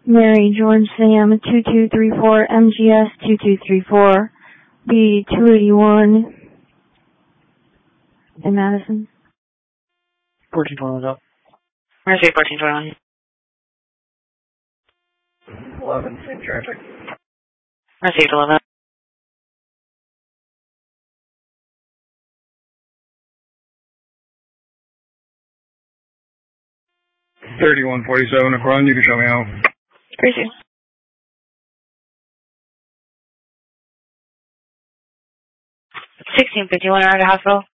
Mary George Sam 2234 MGS 2234 B281 in Madison. 1421 up. Mercy 1421. 11, same traffic. Received 11. $31.47 a run. You can show me out. Appreciate it. 1651 around the hospital.